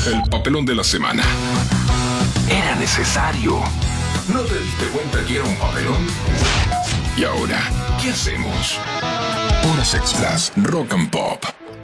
El papelón de la semana. Era necesario. ¿No te diste cuenta que era un papelón? Y ahora, ¿qué hacemos? Horas extras, Rock and Pop.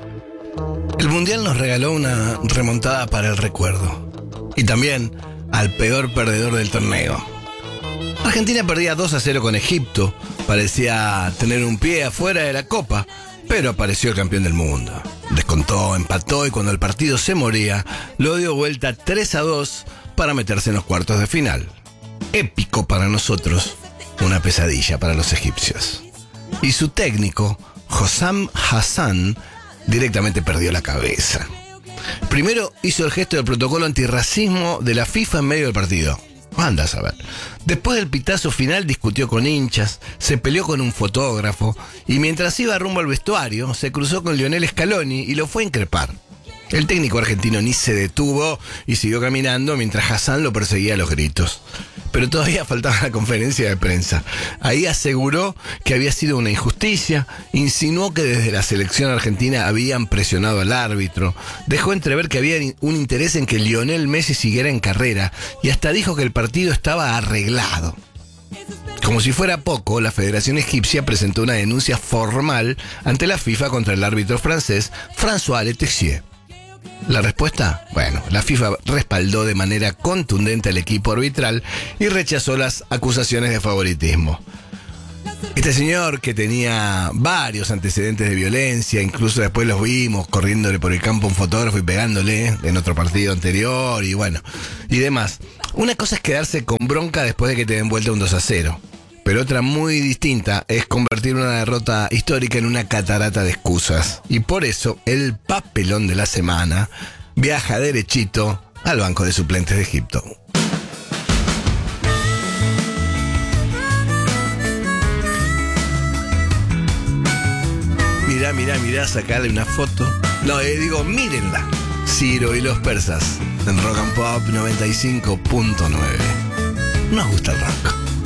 El Mundial nos regaló una remontada para el recuerdo. Y también al peor perdedor del torneo. Argentina perdía 2-0 con Egipto. Parecía tener un pie afuera de la Copa, pero apareció el campeón del mundo. Descontó, empató y cuando el partido se moría, lo dio vuelta 3-2 para meterse en los cuartos de final. Épico para nosotros, una pesadilla para los egipcios. Y su técnico, Hossam Hassan, directamente perdió la cabeza. Primero hizo el gesto del protocolo antirracismo de la FIFA en medio del partido. Anda a saber. Después del pitazo final discutió con hinchas, se peleó con un fotógrafo y mientras iba rumbo al vestuario se cruzó con Lionel Scaloni y lo fue a increpar. El técnico argentino ni se detuvo y siguió caminando mientras Hassan lo perseguía a los gritos. Pero todavía faltaba la conferencia de prensa. Ahí aseguró que había sido una injusticia, insinuó que desde la selección argentina habían presionado al árbitro, dejó entrever que había un interés en que Lionel Messi siguiera en carrera y hasta dijo que el partido estaba arreglado. Como si fuera poco, la Federación Egipcia presentó una denuncia formal ante la FIFA contra el árbitro francés François Letessier. La respuesta, bueno, la FIFA respaldó de manera contundente al equipo arbitral y rechazó las acusaciones de favoritismo. Este señor, que tenía varios antecedentes de violencia, incluso después los vimos corriéndole por el campo a un fotógrafo y pegándole en otro partido anterior y bueno, y demás. Una cosa es quedarse con bronca después de que te den vuelta un 2-0. Pero otra muy distinta es convertir una derrota histórica en una catarata de excusas. Y por eso, el papelón de la semana viaja derechito al banco de suplentes de Egipto. Mirá, sacarle una foto. No, mírenla. Ciro y los persas, en Rock and Pop 95.9. Nos gusta el rock.